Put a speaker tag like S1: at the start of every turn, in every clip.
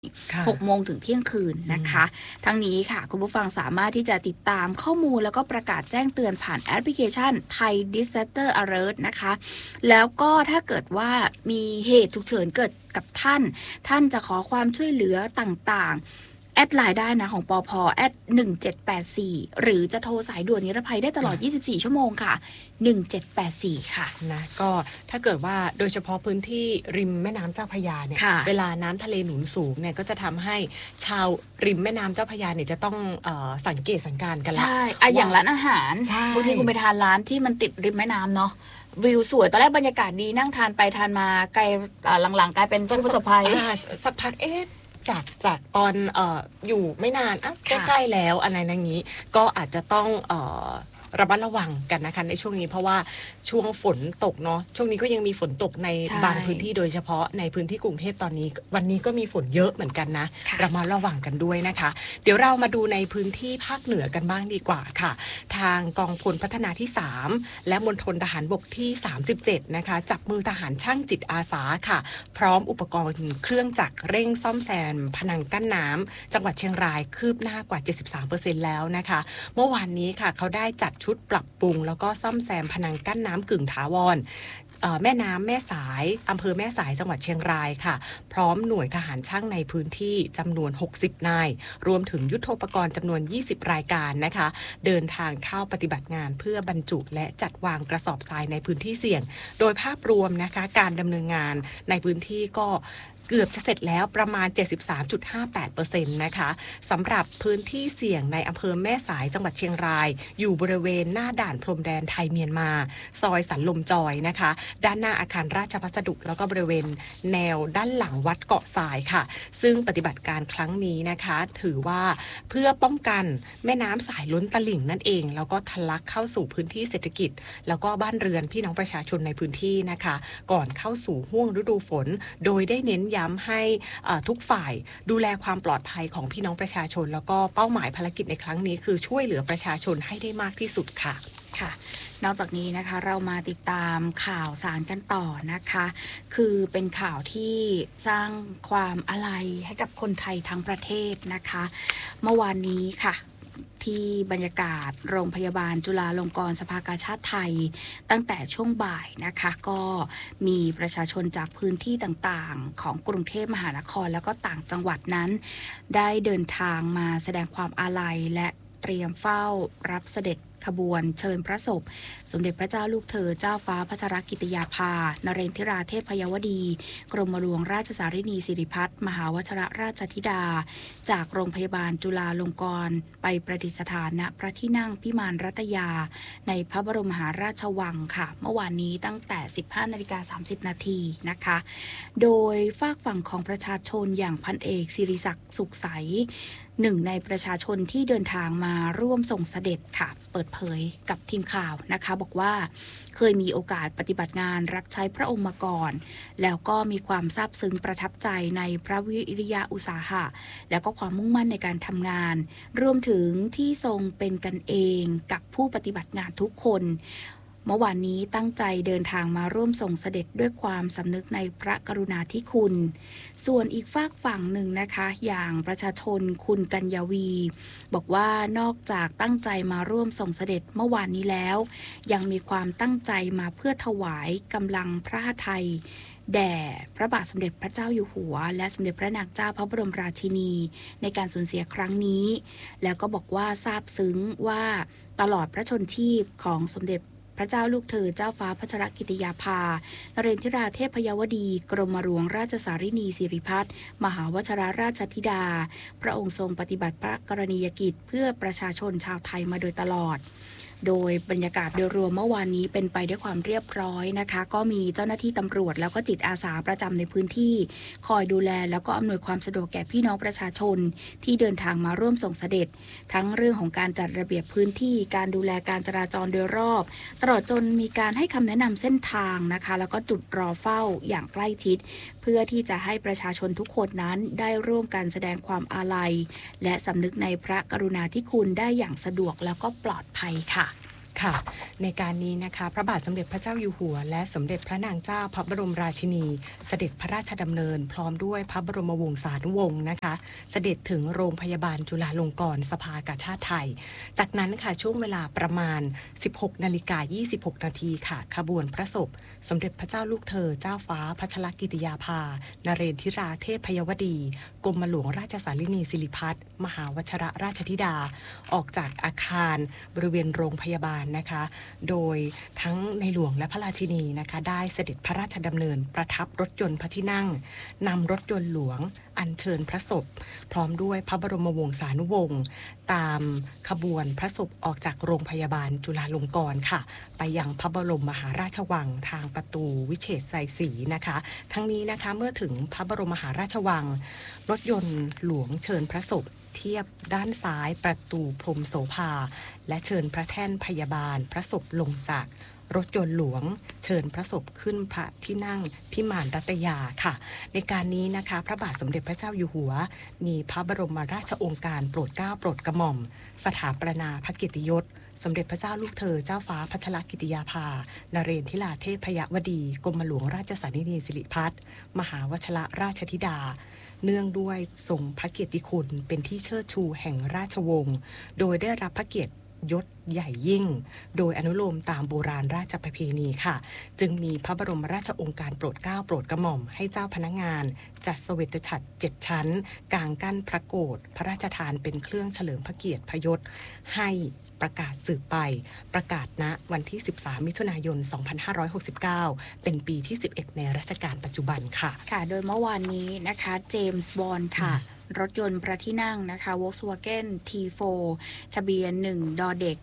S1: 6 โมงถึงเที่ยงคืนนะคะทั้งนี้ค่ะคุณผู้ฟังสามารถที่จะติดตามข้อมูลแล้วก็ประกาศแจ้งเตือนผ่านแอปพลิเคชัน Thai Disaster Alert นะคะแล้วก็ถ้าเกิดว่ามีเหตุฉุกเฉินเกิดกับท่านจะขอความช่วยเหลือต่างๆแอดไลน์ได้นะของปภ@1784หรือจะโทรสายด่วนนิรภัยได้ตลอด24ชั่วโมงค่ะ1784ค่ะ
S2: นะก็ถ้าเกิดว่าโดยเฉพาะพื้นที่ริมแม่น้ำเจ้าพระยาเนี่ยเวลาน้ำทะเลหนุนสูงเนี่ยก็จะทำให้ชาวริมแม่น้ำเจ้าพระยาเนี่ยจะต้องสังเกตสังการกันละ
S1: ใช่อย่างร้านอาหารบางทีคุณไปทานร้านที่มันติดริมแม่น้ำเนาะวิวสวยตอนแรกบรรยากาศดีนั่งทานไปทานมาไกลหลังๆกลายเป็นผู้ประสบภัย
S2: สักพักจากตอนอยู่ไม่นานใกล้ๆแล้วอะไรอย่างนี้ก็อาจจะต้องระมัดระวังกันนะคะในช่วงนี้เพราะว่าช่วงฝนตกเนาะช่วงนี้ก็ยังมีฝนตกในบางพื้นที่โดยเฉพาะในพื้นที่กรุงเทพตอนนี้วันนี้ก็มีฝนเยอะเหมือนกันนะระมัดระวังกันด้วยนะคะเดี๋ยวเรามาดูในพื้นที่ภาคเหนือกันบ้างดีกว่าค่ะทางกองพลพัฒนาที่3และมณฑลทหารบกที่37นะคะจับมือทหารช่างจิตอาสาค่ะพร้อมอุปกรณ์เครื่องจักรเร่งซ่อมแซมผนังกั้นน้ำจังหวัดเชียงรายคืบหน้ากว่า 73% แล้วนะคะเมื่อวานนี้ค่ะเขาได้จัดชุดปรับปรุงแล้วก็ซ่อมแซมผนังกั้นน้ำกึ่งถาวรแม่น้ำแม่สายอำเภอแม่สายจังหวัดเชียงรายค่ะพร้อมหน่วยทหารช่างในพื้นที่จำนวน60นายรวมถึงยุทโธปกรณ์จำนวน20รายการนะคะเดินทางเข้าปฏิบัติงานเพื่อบรรจุและจัดวางกระสอบทรายในพื้นที่เสี่ยงโดยภาพรวมนะคะการดำเนินงานในพื้นที่ก็เกือบจะเสร็จแล้วประมาณ 73.58% นะคะสำหรับพื้นที่เสี่ยงในอำเภอแม่สายจังหวัดเชียงรายอยู่บริเวณหน้าด่านพรมแดนไทยเมียนมาซอยสันลมจอยนะคะด้านหน้าอาคารราชพัสดุแล้วก็บริเวณแนวด้านหลังวัดเกาะทรายค่ะซึ่งปฏิบัติการครั้งนี้นะคะถือว่าเพื่อป้องกันแม่น้ำสายล้นตลิ่งนั่นเองแล้วก็ทะลักเข้าสู่พื้นที่เศรษฐกิจแล้วก็บ้านเรือนพี่น้องประชาชนในพื้นที่นะคะก่อนเข้าสู่ห้วงฤดูฝนโดยได้เน้นย้ำให้ทุกฝ่ายดูแลความปลอดภัยของพี่น้องประชาชนแล้วก็เป้าหมายภารกิจในครั้งนี้คือช่วยเหลือประชาชนให้ได้มากที่สุดค่ะ
S1: ค่ะนอกจากนี้นะคะเรามาติดตามข่าวสารกันต่อนะคะคือเป็นข่าวที่สร้างความอาลัยให้กับคนไทยทั้งประเทศนะคะเมื่อวานนี้ค่ะที่บรรยากาศโรงพยาบาลจุฬาลงกรณ์สภากาชาดไทยตั้งแต่ช่วงบ่ายนะคะก็มีประชาชนจากพื้นที่ต่างๆของกรุงเทพมหานครแล้วก็ต่างจังหวัดนั้นได้เดินทางมาแสดงความอาลัยและเตรียมเฝ้ารับเสด็จขบวนเชิญพระศพสมเด็จพระเจ้าลูกเธอเจ้าฟ้าพัชรกิติยาภานเรนทิราเทพยวดีกรมหลวงราชสารินีสิริพัฒน์มหาวชิรราชธิดาจากโรงพยาบาลจุฬาลงกรณ์ไปประดิษฐานณพระที่นั่งพิมานรัตยาในพระบรมมหาราชวังค่ะเมื่อวานนี้ตั้งแต่ 15:30 นาทีนะคะโดยฝากฝั่งของประชาชนอย่างพันเอกศิริศักดิ์สุขใสหนึ่งในประชาชนที่เดินทางมาร่วมส่งเสด็จค่ะเปิดเผยกับทีมข่าวนะคะบอกว่าเคยมีโอกาสปฏิบัติงานรับใช้พระองค์มาก่อนแล้วก็มีความซาบซึ้งประทับใจในพระวิริยะอุตสาหะแล้วก็ความมุ่งมั่นในการทำงานรวมถึงที่ทรงเป็นกันเองกับผู้ปฏิบัติงานทุกคนเมื่อวานนี้ตั้งใจเดินทางมาร่วมส่งเสด็จด้วยความสำนึกในพระกรุณาธิคุณส่วนอีกฝากฝั่งหนึ่งนะคะอย่างประชาชนคุณกัญญาวีบอกว่านอกจากตั้งใจมาร่วมส่งเสด็จเมื่อวานนี้แล้วยังมีความตั้งใจมาเพื่อถวายกำลังพระหทัยแด่พระบาทสมเด็จพระเจ้าอยู่หัวและสมเด็จพระนางเจ้าพระบรมราชินีในการสูญเสียครั้งนี้แล้วก็บอกว่าซาบซึ้งว่าตลอดพระชนชีพของสมเด็จพระเจ้าลูกเธอเจ้าฟ้าพัชรกิติยาภานเรนทิราเทพยวดีกรมหลวงราชสารินีสิริพัฒน์มหาวชิรราชธิดาพระองค์ทรงปฏิบัติพระกรณียกิจเพื่อประชาชนชาวไทยมาโดยตลอดโดยบรรยากาศโดยรวมเมื่อวานนี้เป็นไปด้วยความเรียบร้อยนะคะก็มีเจ้าหน้าที่ตำรวจแล้วก็จิตอาสาประจำในพื้นที่คอยดูแลแล้วก็อำนวยความสะดวกแก่พี่น้องประชาชนที่เดินทางมาร่วมส่งเสด็จทั้งเรื่องของการจัดระเบียบพื้นที่การดูแลการจราจรโดยรอบตลอดจนมีการให้คำแนะนำเส้นทางนะคะแล้วก็จุดรอเฝ้าอย่างใกล้ชิดเพื่อที่จะให้ประชาชนทุกคนนั้นได้ร่วมกันแสดงความอาลัยและสำนึกในพระกรุณาธิคุณได้อย่างสะดวกแล้วก็ปลอดภัยค่ะ
S2: ค่ะในการนี้นะคะพระบาทสมเด็จพระเจ้าอยู่หัวและสมเด็จพระนางเจ้าพระบรมราชินีเสด็จพระราชดำเนินพร้อมด้วยพระบรมวงศานุวงศ์นะคะเสด็จถึงโรงพยาบาลจุฬาลงกรณ์สภากาชาดไทยจากนั้นค่ะช่วงเวลาประมาณ 16:26 นาทีค่ะขบวนพระศพสมเด็จพระเจ้าลูกเธอเจ้าฟ้าพัชรกิติยาภานเรนทิราเทพยวดีกรมหลวงราชสารินีสิริพัฒน์มหาวชิรราชธิดาออกจากอาคารบริเวณโรงพยาบาลนะคะโดยทั้งในหลวงและพระราชินีนะคะได้เสด็จพระราชดำเนินประทับรถยนต์พระที่นั่งนำรถยนต์หลวงอัญเชิญพระศพพร้อมด้วยพระบรมวงศานุวงศ์ตามขบวนพระศพออกจากโรงพยาบาลจุฬาลงกรณ์ค่ะไปยังพระบรมมหาราชวังทางประตูวิเชษไสยศรีนะคะทั้งนี้นะคะเมื่อถึงพระบรมมหาราชวังรถยนต์หลวงเชิญพระศพเทียบด้านซ้ายประตูพรหมโสภาและเชิญพระแท่นพยาบาลพระศพลงจากรถยนต์หลวงเชิญพระศพขึ้นพระที่นั่งพิมานรัตยาค่ะในการนี้นะคะพระบาทสมเด็จพระเจ้าอยู่หัวมีพระบรมราชโองการโปรดเกล้าโปรดกระหม่อมสถาปนาพระเกียรติยศสมเด็จพระเจ้าลูกเธอเจ้าฟ้าพัชรกิติยาภานเรนทิราเทพยวดีกรมหลวงราชสารินีสิริพัฒน์มหาวชิรราชธิดาเนื่องด้วยทรงพระเกียรติคุณเป็นที่เชิดชูแห่งราชวงศ์โดยได้รับพระเกียรติยศใหญ่ยิ่งโดยอนุโลมตามโบราณราชประเพณีค่ะจึงมีพระบรมราชโองการโปรดเกล้าโปรดกระหม่อมให้เจ้าพนักงานจัดเสวตฉัตร7 ชั้นกางกั้นพระโกฐพระราชทานเป็นเครื่องเฉลิมพระเกียรติพยศให้ประกาศสืบไปประกาศณวันที่13 มิถุนายน 2569 เป็นปีที่ 11 ในรัชกาลปัจจุบันค่ะ
S1: ค่ะโดยเมื่อวานนี้นะคะเจมส์บอนด์ค่ะรถยนต์พระที่นั่งนะคะ Volkswagen T4 ทะเบียน1ดเด็ก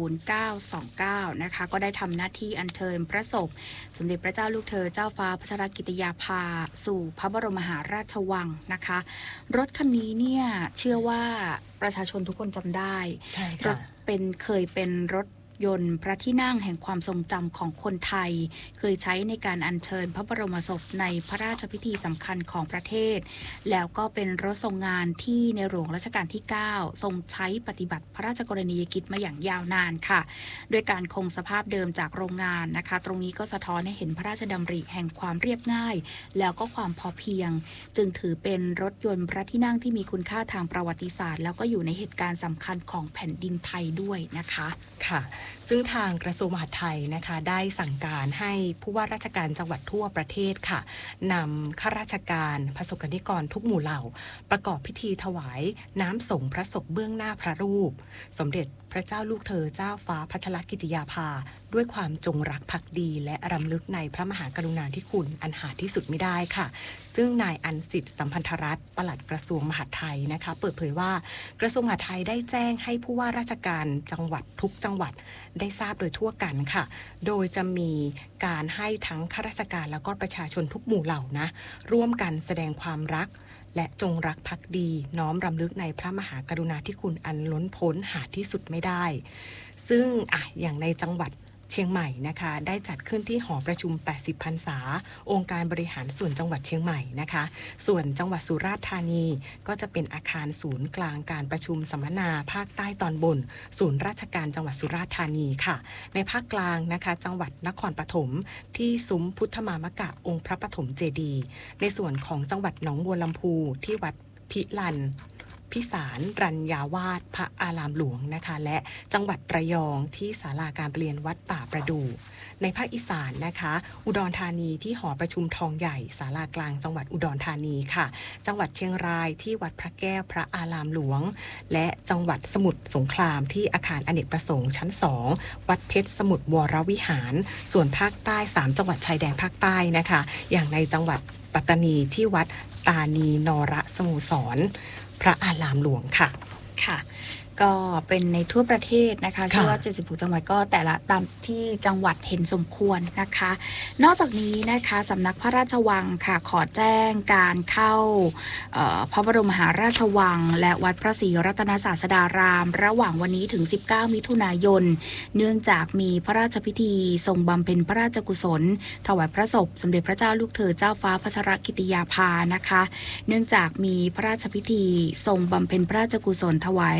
S1: 0929นะคะก็ได้ทำหน้าที่อัญเชิญพระศพสมเด็จพระเจ้าลูกเธอเจ้าฟ้าพัชรกิติยาภาสู่พระบรมมหาราชวังนะคะรถคันนี้เนี่ยเชื่อว่าประชาชนทุกคนจำได้
S2: ใช่ค่ะ
S1: รถเคยเป็นรถยนต์พระที่นั่งแห่งความทรงจำของคนไทยเคยใช้ในการอัญเชิญพระบรมศพในพระราชพิธีสำคัญของประเทศแล้วก็เป็นรถทรงงานที่ในหลวงรัชกาลที่9ทรงใช้ปฏิบัติพระราชกรณียกิจมาอย่างยาวนานค่ะด้วยการคงสภาพเดิมจากโรงงานนะคะตรงนี้ก็สะท้อนให้เห็นพระราชดำริแห่งความเรียบง่ายแล้วก็ความพอเพียงจึงถือเป็นรถยนต์พระที่นั่งที่มีคุณค่าทางประวัติศาสตร์แล้วก็อยู่ในเหตุการณ์สำคัญของแผ่นดินไทยด้วยนะคะ
S2: ค่ะซึ่งทางกระทรวงมหาดไทยนะคะได้สั่งการให้ผู้ว่าราชการจังหวัดทั่วประเทศค่ะนำข้าราชการประสบกนิกรทุกหมู่เหล่าประกอบพิธีถวายน้ำสงฆ์พระศพเบื้องหน้าพระรูปสมเด็จพระเจ้าลูกเธอเจ้าฟ้าพัชรกิติยาภาด้วยความจงรักภักดีและรำลึกในพระมหากรุณาธิคุณอันหาที่สุดไม่ได้ค่ะซึ่งนายอันสิทธิ์สัมพันธรัตน์ปลัดกระทรวงมหาดไทยนะคะเปิดเผยว่ากระทรวงมหาดไทยได้แจ้งให้ผู้ว่าราชการจังหวัดทุกจังหวัดได้ทราบโดยทั่วกันค่ะโดยจะมีการให้ทั้งข้าราชการแล้วก็ประชาชนทุกหมู่เหล่านะร่วมกันแสดงความรักและจงรักภักดีน้อมรำลึกในพระมหากรุณาธิคุณอันล้นพ้นหาที่สุดไม่ได้ซึ่งอย่างในจังหวัดเชียงใหม่นะคะได้จัดขึ้นที่หอประชุม80 พรรษาองค์การบริหารส่วนจังหวัดเชียงใหม่นะคะส่วนจังหวัดสุราษฎร์ธานีก็จะเป็นอาคารศูนย์กลางการประชุมสัมมนาภาคใต้ตอนบนศูนย์ราชการจังหวัดสุราษฎร์ธานีค่ะในภาคกลางนะคะจังหวัดนครปฐมที่ซุ้มพุทธมามกะองค์พระปฐมเจดีย์ในส่วนของจังหวัดหนองบัวลำพูที่วัดพิลันพิสารรัญญาวาสพระอารามหลวงนะคะและจังหวัดระยองที่ศาลาการเปลี่ยนวัดป่าประดู่ในภาคอีสานนะคะอุดรธานีที่หอประชุมทองใหญ่ศาลากลางจังหวัดอุดรธานีค่ะจังหวัดเชียงรายที่วัดพระแก้วพระอารามหลวงและจังหวัดสมุทรสงครามที่อาคารอเนกประสงค์ชั้น2วัดเพชรสมุทรวรวิหารส่วนภาคใต้3จังหวัดชายแดนภาคใต้นะคะอย่างในจังหวัดปัตตานีที่วัดตานีนรสโมสรพระอารามหลวงค่ะ
S1: ค่ะก็เป็นในทั่วประเทศนะคะเชื่อว่า76จังหวัดก็แต่ละตามที่จังหวัดเห็นสมควรนะคะนอกจากนี้นะคะสำนักพระราชวังค่ะขอแจ้งการเข้าพระบรมมหาราชวังและวัดพระศรีรัตนศาสดารามระหว่างวันนี้ถึง19มิถุนายนเนื่องจากมีพระราชพิธีทรงบำเพ็ญพระราชกุศลถวายพระศพสมเด็จพระเจ้าลูกเธอเจ้าฟ้าพัชรกิติยาภานะคะเนื่องจากมีพระราชพิธีทรงบำเพ็ญพระราชกุศลถวาย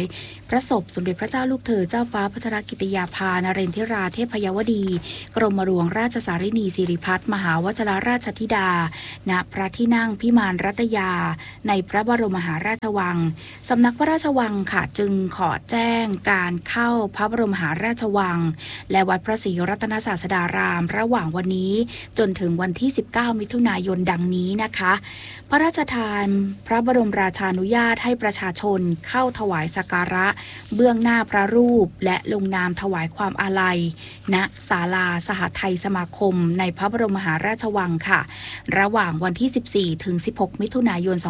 S1: พระศพสมเด็จพระเจ้าลูกเธอเจ้าฟ้าพัชรกิติยาภานเรนทิราเทพยวดีกรมหลวงราชสารินีสิริพัฒน์มหาวชิรราชธิดาณพระที่นั่งพิมานรัตยาในพระบรมมหาราชวังสำนักพระราชวังค่ะจึงขอแจ้งการเข้าพระบรมมหาราชวังและวัดพระศรีรัตนศาสดารามระหว่างวันนี้จนถึงวันที่19มิถุนายนดังนี้นะคะพระราชทานพระบรมราชานุญาตให้ประชาชนเข้าถวายสักการะเบื้องหน้าพระรูปและลงนามถวายความอาลัยณศาลาสหไทยสมาคมในพระบรมมหาราชวังค่ะระหว่างวันที่14ถึง16มิถุนายน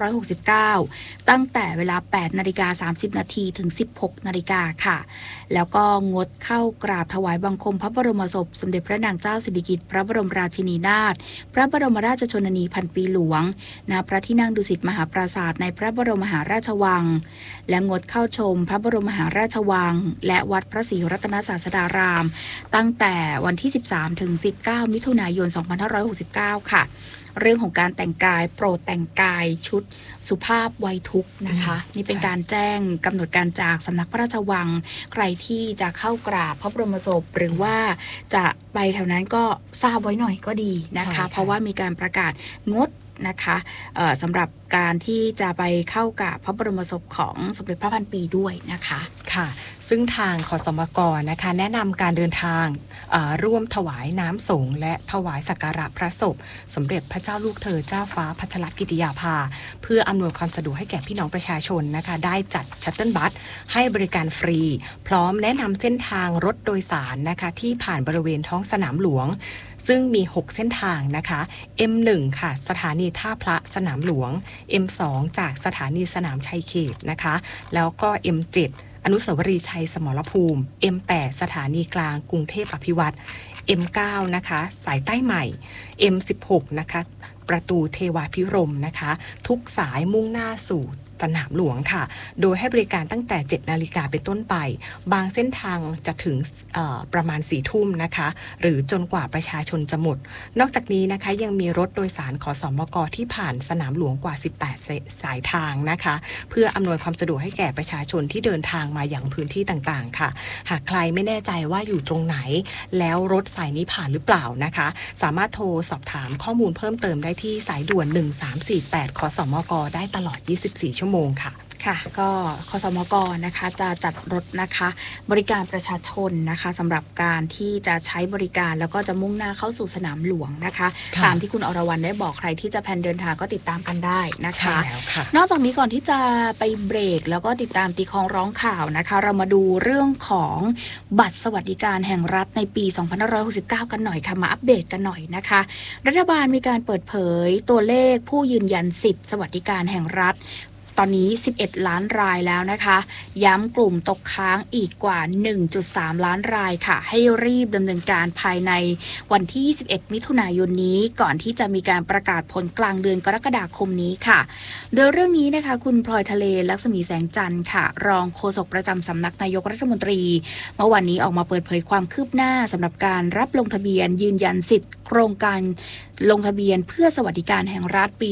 S1: 2569ตั้งแต่เวลา 8:30 นาทีถึง 16 นาฬิกาค่ะแล้วก็งดเข้ากราบถวายบังคมพระบรมศพสมเด็จพระนางเจ้าสิริกิติ์พระบรมราชินีนาถพระบรมราชชนนีพันปีหลวงณพระที่นั่งดุสิตมหาปราสาทในพระบรมมหาราชวังและงดเข้าชมพระบรมมหาราชวังและวัดพระศรีรัตนศาสดารามตั้งแต่วันที่13ถึง19มิถุนายน2569ค่ะเรื่องของการแต่งกายโปรดแต่งกายชุดสุภาพไว้ทุกข์นะคะนี่เป็นการแจ้งกำหนดการจากสำนักพระราชวังใครที่จะเข้ากราบพระบรมศพหรือว่าจะไปแถวนั้นก็ทราบไว้หน่อยก็ดีนะคะเพราะว่ามีการประกาศงดนะคะสำหรับการที่จะไปเข้ากับพระบรมศพของสมเด็จพระพันปีด้วยนะคะ
S2: ค่ะซึ่งทางขสมกนะคะแนะนำการเดินทางร่วมถวายน้ำสงฆ์และถวายสักการะพระศพสมเด็จพระเจ้าลูกเธอเจ้าฟ้าพัชรกิติยาภาเพื่ออำนวยความสะดวกให้แก่พี่น้องประชาชนนะคะได้จัดชัตเติลบัสให้บริการฟรีพร้อมแนะนำเส้นทางรถโดยสารนะคะที่ผ่านบริเวณท้องสนามหลวงซึ่งมี6เส้นทางนะคะ M1 ค่ะสถานีท่าพระสนามหลวง M2 จากสถานีสนามชัยเขตนะคะแล้วก็ M7 อนุสาวรีย์ชัยสมรภูมิ M8 สถานีกลางกรุงเทพอภิวัตร M9 นะคะสายใต้ใหม่ M16 นะคะประตูเทวาภิรมย์นะคะทุกสายมุ่งหน้าสู่สนามหลวงค่ะโดยให้บริการตั้งแต่ 7 นาฬิกาเป็นต้นไปบางเส้นทางจะถึงประมาณ 4 ทุ่มนะคะหรือจนกว่าประชาชนจะหมดนอกจากนี้นะคะยังมีรถโดยสารขสมกที่ผ่านสนามหลวงกว่า 18 สายทางนะคะเพื่ออำนวยความสะดวกให้แก่ประชาชนที่เดินทางมาอย่างพื้นที่ต่างๆค่ะหากใครไม่แน่ใจว่าอยู่ตรงไหนแล้วรถสายนี้ผ่านหรือเปล่านะคะสามารถโทรสอบถามข้อมูลเพิ่มเติมได้ที่สายด่วน1348ขสมกได้ตลอด24 ชั่วโมงค่ะ
S1: ค่ะก็ขสมกนะคะจะจัดรถนะคะบริการประชาชนนะคะสำหรับการที่จะใช้บริการแล้วก็จะมุ่งหน้าเข้าสู่สนามหลวงนะคะตามที่คุณอรวรรณได้บอกใครที่จะแพลนเดินทางก็ติดตามกันได้นะคะนอกจากนี้ก่อนที่จะไปเบรกแล้วก็ติดตามตีคองร้องข่าวนะคะเรามาดูเรื่องของบัตรสวัสดิการแห่งรัฐในปี2569กันหน่อยค่ะมาอัปเดตกันหน่อยนะคะรัฐบาลมีการเปิดเผยตัวเลขผู้ยืนยันสิทธิสวัสดิการแห่งรัฐตอนนี้11ล้านรายแล้วนะคะย้ำกลุ่มตกค้างอีกกว่า 1.3 ล้านรายค่ะให้รีบดำเนินการภายในวันที่21มิถุนายนนี้ก่อนที่จะมีการประกาศผลกลางเดือนกรกฎาคมนี้ค่ะโดยเรื่องนี้นะคะคุณพลอยทะเลลักษมีแสงจันทร์ค่ะรองโฆษกประจำสำนักนายกรัฐมนตรีเมื่อวันนี้ออกมาเปิดเผยความคืบหน้าสำหรับการรับลงทะเบียนยืนยันสิทธิโครงการลงทะเบียนเพื่อสวัสดิการแห่งรัฐปี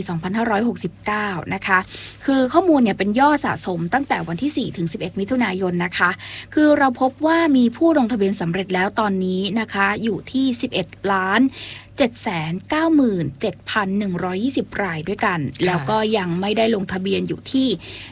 S1: 2569นะคะคือข้อมูลเนี่ยเป็นยอดสะสมตั้งแต่วันที่4ถึง11มิถุนายนนะคะคือเราพบว่ามีผู้ลงทะเบียนสำเร็จแล้วตอนนี้นะคะอยู่ที่11ล้าน797,120 รายด้วยกันแล้วก็ยังไม่ได้ลงทะเบียนอยู่ที่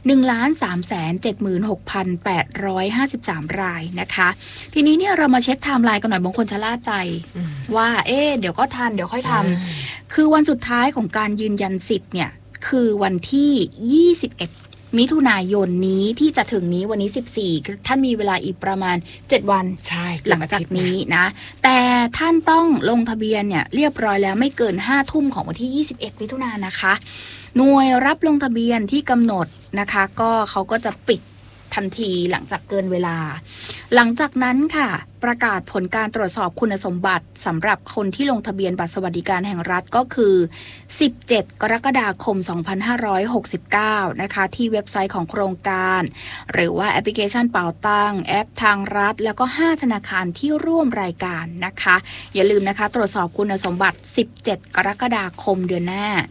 S1: 1,376,853 รายนะคะทีนี้เนี่ยเรามาเช็คไทม์ไลน์กันหน่อยบางคนชะล่าใจว่าเดี๋ยวก็ทันเดี๋ยวค่อยทำคือวันสุดท้ายของการยืนยันสิทธิ์เนี่ยคือวันที่21มิถุนายนนี้ที่จะถึงนี้วันนี้14ท่านมีเวลาอีกประมาณ7วัน
S2: ใช่
S1: หลังจากนี้นะแต่ท่านต้องลงทะเบียนเนี่ยเรียบร้อยแล้วไม่เกิน5ทุ่มของวันที่21มิถุนายนนะคะหน่วยรับลงทะเบียนที่กำหนดนะคะก็เขาก็จะปิดทันทีหลังจากเกินเวลาหลังจากนั้นค่ะประกาศผลการตรวจสอบคุณสมบัติสำหรับคนที่ลงทะเบียนบัตรสวัสดิการแห่งรัฐก็คือ17กรกฎาคม2569นะคะที่เว็บไซต์ของโครงการหรือว่าแอปพลิเคชันเป๋าตังแอปทางรัฐแล้วก็5ธนาคารที่ร่วมรายการนะคะอย่าลืมนะคะตรวจสอบคุณสมบัติ17กรกฎาคมเดือนหน้า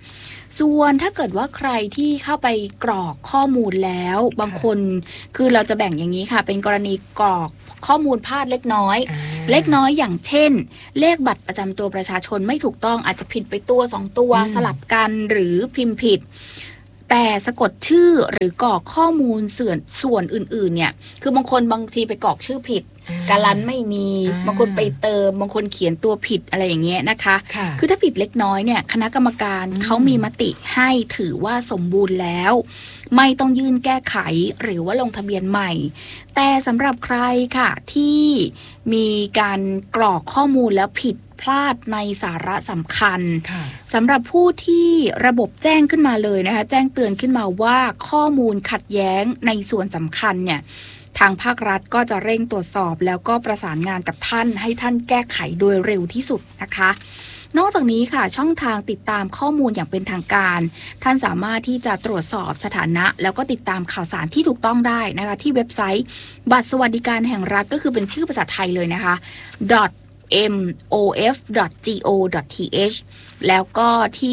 S1: ส่วนถ้าเกิดว่าใครที่เข้าไปกรอกข้อมูลแล้วบางคนคือเราจะแบ่งอย่างนี้ค่ะเป็นกรณีกรอกข้อมูลพลาดเล็กน้อยอย่างเช่นเลขบัตรประจำตัวประชาชนไม่ถูกต้องอาจจะผิดไปตัว2ตัวสลับกันหรือพิมพ์ผิดแต่สะกดชื่อหรือกรอกข้อมูลส่วนอื่นๆเนี่ยคือบางทีไปกรอกชื่อผิดการันไม่มีบางคนไปเติมบางคนเขียนตัวผิดอะไรอย่างเงี้ยนะคะคือถ้าผิดเล็กน้อยเนี่ยคณะกรรมการเขามีมติให้ถือว่าสมบูรณ์แล้วไม่ต้องยื่นแก้ไขหรือว่าลงทะเบียนใหม่แต่สำหรับใครค่ะที่มีการกรอกข้อมูลแล้วผิดพลาดในสาระสำคัญสำหรับผู้ที่ระบบแจ้งขึ้นมาเลยนะคะแจ้งเตือนขึ้นมาว่าข้อมูลขัดแย้งในส่วนสำคัญเนี่ยทางภาครัฐก็จะเร่งตรวจสอบแล้วก็ประสานงานกับท่านให้ท่านแก้ไขโดยเร็วที่สุดนะคะนอกจากนี้ค่ะช่องทางติดตามข้อมูลอย่างเป็นทางการท่านสามารถที่จะตรวจสอบสถานะแล้วก็ติดตามข่าวสารที่ถูกต้องได้นะคะที่เว็บไซต์บัตรสวัสดิการแห่งรัฐก็คือเป็นชื่อภาษาไทยเลยนะคะ mof.go.th แล้วก็ที่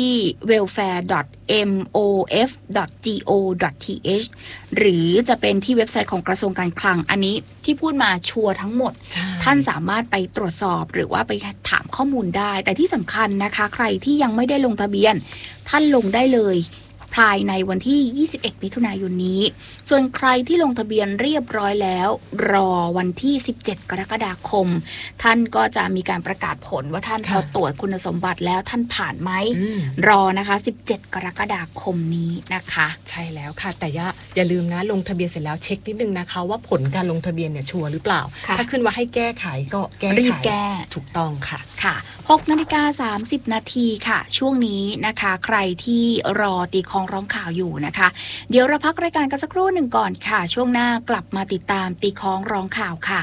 S1: welfare.mof.go.th หรือจะเป็นที่เว็บไซต์ของกระทรวงการคลังอันนี้ที่พูดมาชัวร์ทั้งหมดท่านสามารถไปตรวจสอบหรือว่าไปถามข้อมูลได้แต่ที่สำคัญนะคะใครที่ยังไม่ได้ลงทะเบียนท่านลงได้เลยภายในวันที่21มิถุนายนนี้ส่วนใครที่ลงทะเบียนเรียบร้อยแล้วรอวันที่17กรกฎาคมท่านก็จะมีการประกาศผลว่าท่านพอตรวจคุณสมบัติแล้วท่านผ่านไหมรอนะคะ17กรกฎาคมนี้นะคะ
S2: ใช่แล้วค่ะแต่อย่าลืมนะลงทะเบียนเสร็จแล้วเช็คนิดนึงนะคะว่าผลการลงทะเบียนเนี่ยชัวร์หรือเปล่าถ้าขึ้นว่าให้แก้ไขก็แก้ไข
S1: รีบแก้
S2: ถูกต้องค่ะ
S1: ค่ะ6:30 นาทีค่ะช่วงนี้นะคะใครที่รอตีคองร้องข่าวอยู่นะคะเดี๋ยวเราพักรายการกันสักครู่หนึ่งก่อนค่ะช่วงหน้ากลับมาติดตามตีคองร้องข่าวค่ะ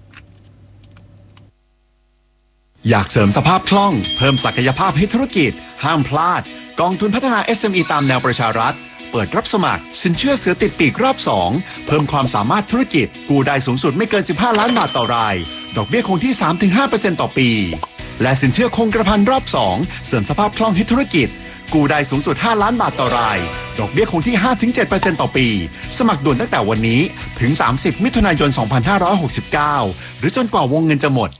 S3: อยากเสริมสภาพคล่องเพิ่มศักยภาพให้ธุรกิจห้ามพลาดกองทุนพัฒนา SME ตามแนวประชารัฐเปิดรับสมัครสินเชื่อเสือติดปีกรอบ2เพิ่มความสามารถธุรกิจกู้ได้สูงสุดไม่เกิน15ล้านบาทต่อรายดอกเบี้ยคงที่ 3-5% ต่อปีและสินเชื่อคงกระพันรอบ2เสริมสภาพคล่องให้ธุรกิจกู้ได้สูงสุด5ล้านบาทต่อรายดอกเบี้ยคงที่ 5-7% ต่อปีสมัครด่วนตั้งแต่วันนี้ถึง30มิถุนายน2569หรือจนกว่าวงเงินจะหมด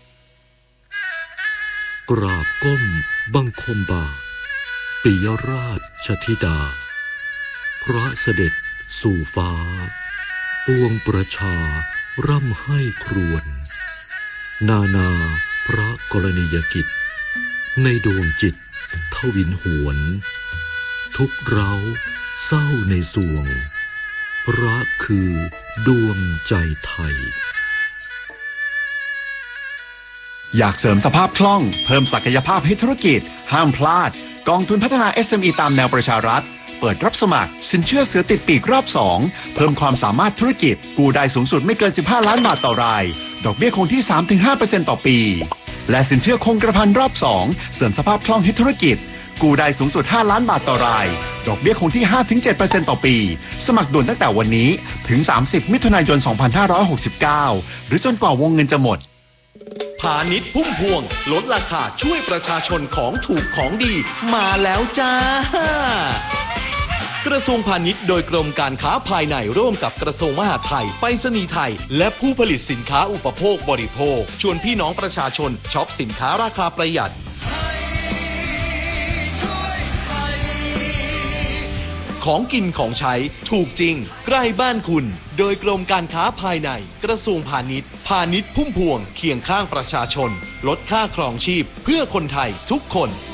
S4: กราบก้มบังคมบาทปิยราชธิดาพระเสด็จสู่ฟ้าปวงประชาร่ำให้ครวญนาพระกรณียกิจในดวงจิตทวินหวนทุกเร้าเศร้าในสวงพระคือดวงใจไทย
S3: อยากเสริมสภาพคล่องเพิ่มศักยภาพให้ธุรกิจห้ามพลาดกองทุนพัฒนา SME ตามแนวประชารัฐเปิดรับสมัครสินเชื่อเสือติดปีกรอบ2เพิ่มความสามารถธุรกิจกู้ได้สูงสุดไม่เกิน15ล้านบาทต่อรายดอกเบี้ยคงที่ 3-5% ต่อปีและสินเชื่อคงกระพันรอบ2เสริมสภาพคล่องให้ธุรกิจกู้ได้สูงสุด5ล้านบาทต่อรายดอกเบี้ยคงที่ 5-7% ต่อปีสมัครด่วนตั้งแต่วันนี้ถึง30มิถุนายน2569หรือจนกว่าวงเงินจะหมด
S5: พาณิชย์พุ่มพวงลดราคาช่วยประชาชนของถูกของดีมาแล้วจ้ากระทรวงพาณิชย์โดยกรมการค้าภายในร่วมกับกระทรวงมหาดไทยไปรษณีย์ไทยและผู้ผลิตสินค้าอุปโภคบริโภคชวนพี่น้องประชาชนช็อปสินค้าราคาประหยัดของกินของใช้ถูกจริงใกล้บ้านคุณโดยกรมการค้าภายในกระทรวงพาณิชย์พาณิชย์พุ่มพวงเคียงข้างประชาชนลดค่าครองชีพเพื่อคนไทยทุกคน